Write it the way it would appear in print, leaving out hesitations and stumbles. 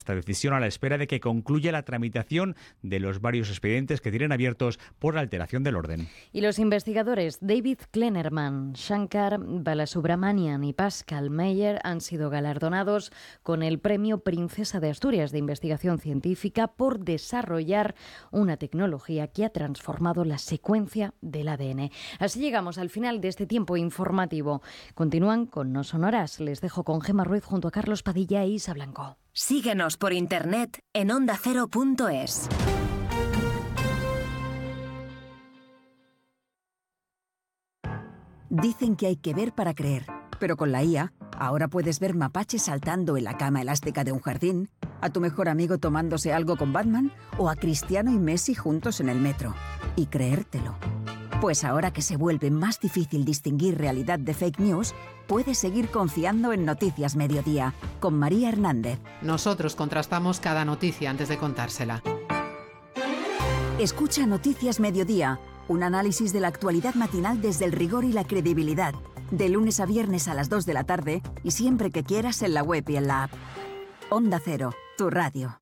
esta decisión a la espera de que concluya la tramitación de los varios expedientes que tienen abiertos por alteración del orden. Y los investigadores David Kleinerman, Shankar Balasubramanian y Pascal Meyer han sido galardonados con el Premio Princesa de Asturias de Investigación Científica por desarrollar una tecnología que ha transformado la secuencia del ADN. Así llegamos al final de este tiempo informativo. Continúan con No Sonoras. Les dejo con Gemma Ruiz junto a Carlos Padilla e Isa Blanco. Síguenos por internet en ondacero.es. Dicen que hay que ver para creer, pero con la IA ahora puedes ver mapaches saltando en la cama elástica de un jardín, a tu mejor amigo tomándose algo con Batman o a Cristiano y Messi juntos en el metro. Y creértelo. Pues ahora que se vuelve más difícil distinguir realidad de fake news, puedes seguir confiando en Noticias Mediodía, con María Hernández. Nosotros contrastamos cada noticia antes de contársela. Escucha Noticias Mediodía, un análisis de la actualidad matinal desde el rigor y la credibilidad, de lunes a viernes a las 2 de la tarde y siempre que quieras en la web y en la app. Onda Cero, tu radio.